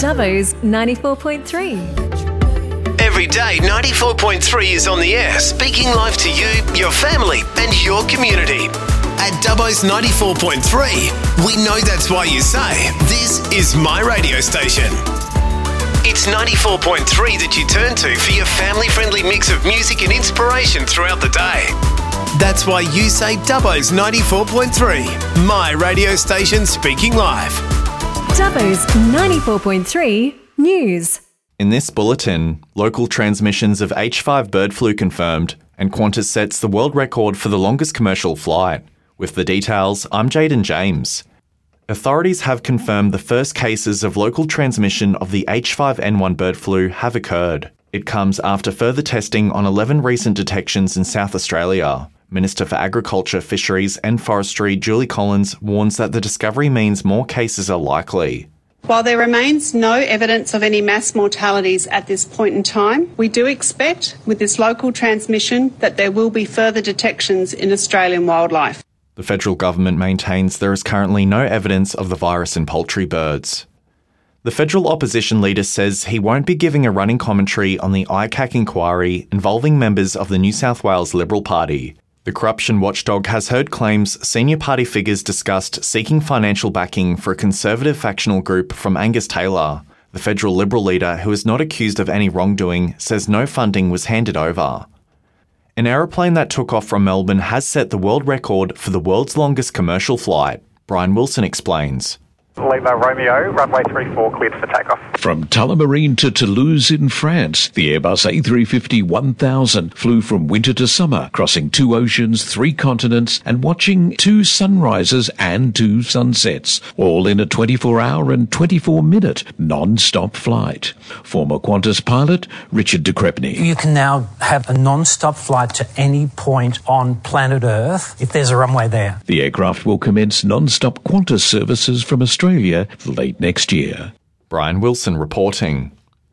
Dubbo's 94.3. Every day, 94.3 is on the air, speaking live to you, your family, and your community. At Dubbo's 94.3, we know that's why you say, this is my radio station. It's 94.3 that you turn to for your family-friendly mix of music and inspiration throughout the day. That's why you say Dubbo's 94.3, my radio station speaking live. Dubbo's 94.3 News. In this bulletin, local transmissions of H5 bird flu confirmed, and Qantas sets the world record for the longest commercial flight. With the details, I'm Jaden James. Authorities have confirmed the first cases of local transmission of the H5N1 bird flu have occurred. It comes after further testing on 11 recent detections in South Australia. Minister for Agriculture, Fisheries and Forestry Julie Collins warns that the discovery means more cases are likely. While there remains no evidence of any mass mortalities at this point in time, we do expect with this local transmission that there will be further detections in Australian wildlife. The federal government maintains there is currently no evidence of the virus in poultry birds. The federal opposition leader says he won't be giving a running commentary on the ICAC inquiry involving members of the New South Wales Liberal Party. The corruption watchdog has heard claims senior party figures discussed seeking financial backing for a conservative factional group from Angus Taylor. The federal Liberal leader, who is not accused of any wrongdoing, says no funding was handed over. An aeroplane that took off from Melbourne has set the world record for the world's longest commercial flight. Brian Wilson explains. Lima Romeo, runway 34 cleared for takeoff. From Tullamarine to Toulouse in France, the Airbus A350-1000 flew from winter to summer, crossing 2 oceans, 3 continents, and watching 2 sunrises and 2 sunsets, all in a 24-hour and 24-minute non-stop flight. Former Qantas pilot Richard de Crespigny. You can now have a non-stop flight to any point on planet Earth if there's a runway there. The aircraft will commence non-stop Qantas services from Australia late next year. Brian Wilson reporting.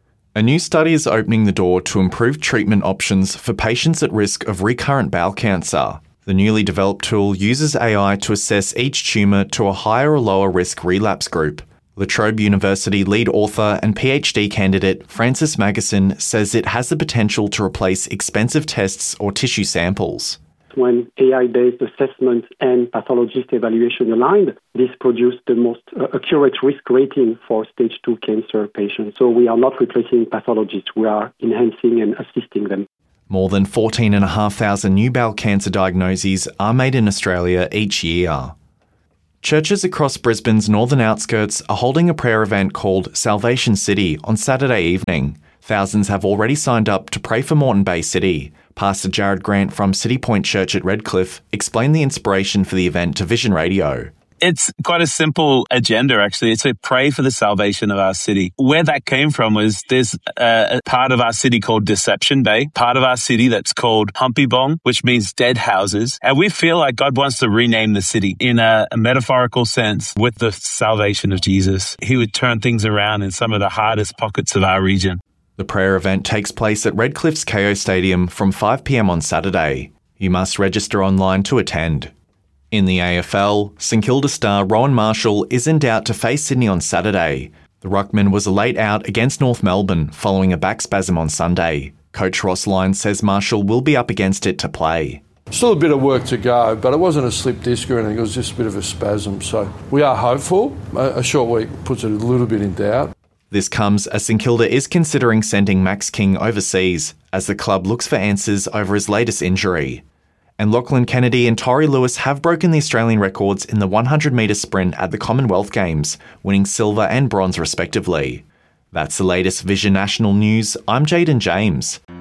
A new study is opening the door to improved treatment options for patients at risk of recurrent bowel cancer. The newly developed tool uses AI to assess each tumour to a higher or lower risk relapse group. La Trobe University lead author and PhD candidate Francis Magnuson says it has the potential to replace expensive tests or tissue samples. When AI-based assessment and pathologist evaluation aligned, this produced the most accurate risk rating for stage 2 cancer patients. So we are not replacing pathologists, we are enhancing and assisting them. More than 14,500 new bowel cancer diagnoses are made in Australia each year. Churches across Brisbane's northern outskirts are holding a prayer event called Salvation City on Saturday evening. Thousands have already signed up to pray for Moreton Bay City. Pastor Jared Grant from City Point Church at Redcliffe explained the inspiration for the event to Vision Radio. It's quite a simple agenda, actually. It's to pray for the salvation of our city. Where that came from was there's a part of our city called Deception Bay, part of our city that's called Humpy Bong, which means dead houses. And we feel like God wants to rename the city in a metaphorical sense with the salvation of Jesus. He would turn things around in some of the hardest pockets of our region. The prayer event takes place at Redcliffe's KO Stadium from 5 p.m. on Saturday. You must register online to attend. In the AFL, St Kilda star Rowan Marshall is in doubt to face Sydney on Saturday. The ruckman was a late out against North Melbourne following a back spasm on Sunday. Coach Ross Lyons says Marshall will be up against it to play. Still a bit of work to go, but it wasn't a slip disc or anything, it was just a bit of a spasm. So we are hopeful. A short week puts it a little bit in doubt. This comes as St Kilda is considering sending Max King overseas as the club looks for answers over his latest injury. And Lachlan Kennedy and Tori Lewis have broken the Australian records in the 100-metre sprint at the Commonwealth Games, winning silver and bronze respectively. That's the latest Vision National News. I'm Jaden James.